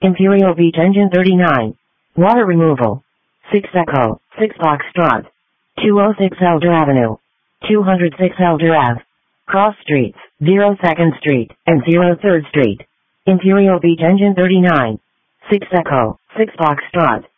Imperial Beach Engine 39. Water removal. 6 Echo, 6 Foxtrot. 206 Elder Avenue. 206 Elder Ave. Cross Streets, 02nd Street, and 03rd Street. Imperial Beach Engine 39. 6 Echo, 6 Foxtrot.